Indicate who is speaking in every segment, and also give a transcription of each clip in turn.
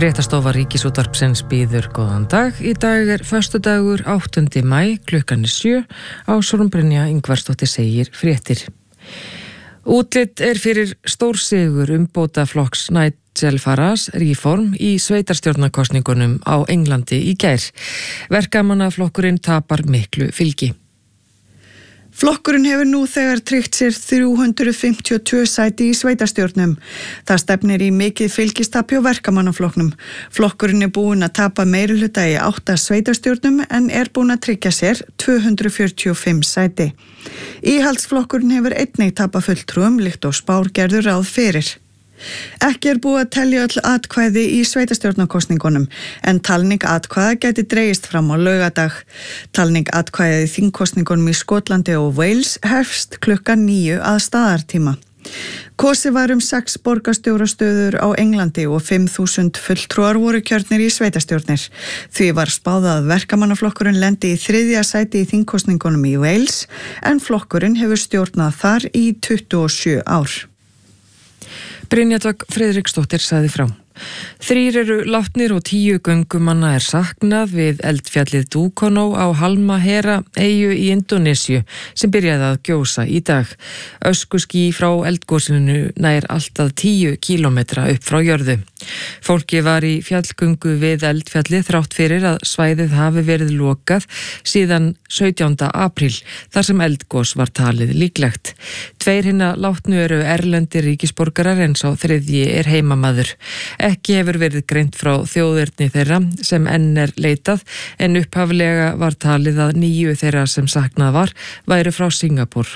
Speaker 1: Fréttastofa Ríkisútvarpsins býður góðan dag. Í dag föstudagur 8. maí, klukkan 7 á Brynja Ingvarsdóttir segir fréttir. Útlit fyrir stórsigur umbótaflokks Nigel Farage Reform í sveitarstjórnarkosningunum á Englandi í gær. Verkamannaflokkurinn tapar miklu fylgi.
Speaker 2: Flokkurinn hefur nú þegar tryggt sér 352 sæti í sveitarstjórnum. Það stefnir í mikið fylgistap hjá verkamannaflokknum. Flokkurinn búinn að tapa meirihluta í 8 sveitarstjórnum en búinn að tryggja sér 245 sæti. Íhaldsflokkurinn hefur einnig tapað fulltrúum líkt og spár gerðu ráð fyrir. Ekki búið að telja öll atkvæði í sveitarstjórnarkosningunum en talning atkvæða gæti dregist fram á laugardag. Talning atkvæða í þingkosningunum í Skotlandi og Wales hefst klukkan 9 að staðartíma. Kosið var 6 borgarstjórastöður á Englandi og 5.000 fulltrúar voru kjörnir í sveitarstjórnir. Því var spáð að verkamannaflokkurinn lendi í 3. sæti í þingkosningunum í Wales en flokkurinn hefur stjórnað þar í 27 ár.
Speaker 1: Brynja Friðriksdóttir sagði frá. 3 eru látnir og 10 göngumanna saknað við eldfjallið Dukono á Halmahera eyju í Indónesíu sem byrjaði að gjósa í dag. Öskuský frá eldgosinu nær alltaf 10 kílómetra upp frá jörðu. Fólki var í fjallgöngu við eldfjallið þrátt fyrir að svæðið hafi verið lokað síðan 17. apríl þar sem eldgos var talið líklegt. 2 hinna látnu eru erlendir ríkisborgarar en sá 3. heimamaður. Ekki hefur verið greint frá þjóðerni þeirra sem enn leitað en upphaflega var talið að 9 þeirra sem saknað væru frá Singapúr.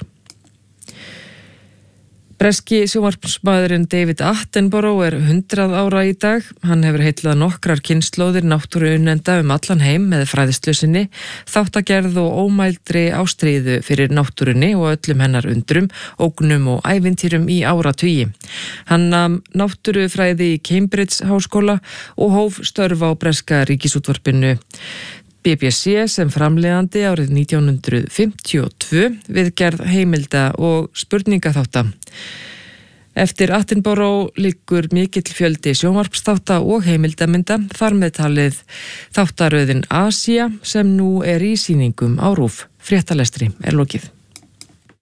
Speaker 1: Breski sjónvarpsmaðurinn David Attenborough 100 ára í dag. Hann hefur heitlað nokkrar kynslóðir náttúruunnenda allan heim með fræðslu sinni, þáttagerð og ómældri ástríðu fyrir náttúrunni og öllum hennar undrum, ógnum og ævintýrum í áratugi. Hann nam náttúrufræði í Cambridge háskóla og hóf störf á breska ríkisútvarpinu BBC sem framleiðandi árið 1952 við gerð heimilda og spurningaþátta. Eftir Attenborough liggur mikill fjöldi sjónvarpsþátta og heimildamynda, þar með talið þáttaröðin Asía sem nú í sýningum á RÚV. Fréttalestri lokið.